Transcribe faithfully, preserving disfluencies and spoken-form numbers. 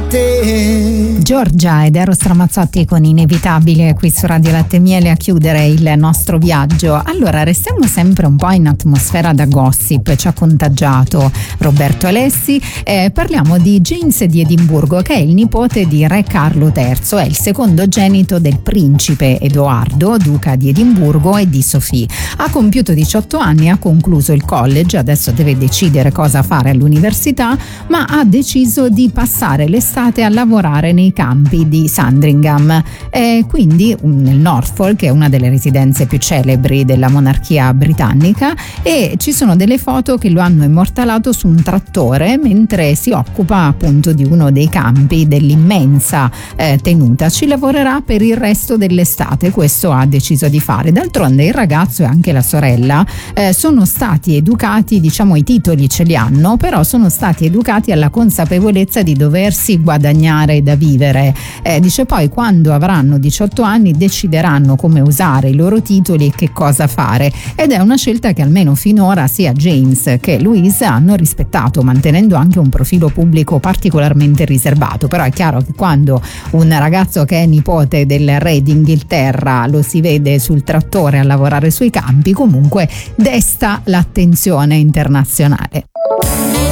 te. Giorgia ed Eros Ramazzotti con Inevitabile qui su Radio Latte e Miele a chiudere il nostro viaggio. Allora, restiamo sempre un po' in atmosfera da gossip, ci ha contagiato Roberto Alessi. Eh, parliamo di James di Edimburgo, che è il nipote di Re Carlo terzo, è il secondogenito del principe Edoardo, duca di Edimburgo e di Sophie. Ha compiuto diciotto anni, ha concluso il college, adesso deve decidere cosa fare all'università, ma ha deciso di passare l'estate a lavorare nei campi di Sandringham, e quindi nel Norfolk, che è una delle residenze più celebri della monarchia britannica, e ci sono delle foto che lo hanno immortalato su un trattore mentre si occupa appunto di uno dei campi dell'immensa eh, tenuta. Ci lavorerà per il resto dell'estate, questo ha deciso di fare. D'altronde il ragazzo e anche la sorella eh, sono stati educati, diciamo i titoli ce li hanno, però sono stati educati alla consapevolezza di doversi guadagnare da vivere. Eh, dice poi quando avranno diciotto anni decideranno come usare i loro titoli e che cosa fare, ed è una scelta che almeno finora sia James che Louise hanno rispettato, mantenendo anche un profilo pubblico particolarmente riservato. Però è chiaro che quando un ragazzo che è nipote del re d'Inghilterra lo si vede sul trattore a lavorare sui campi, comunque desta l'attenzione internazionale.